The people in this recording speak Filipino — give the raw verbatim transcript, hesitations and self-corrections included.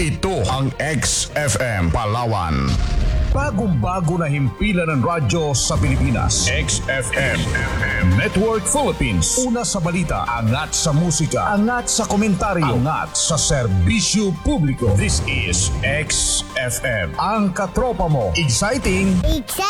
Ito ang X F M Palawan. Bagong-bago na himpilan ng radyo sa Pilipinas. X F M Network Philippines. Una sa balita, angat sa musika, angat sa komentaryo, angat sa serbisyo publiko. This is X F M. Ang katropa mo. Exciting, Exciting!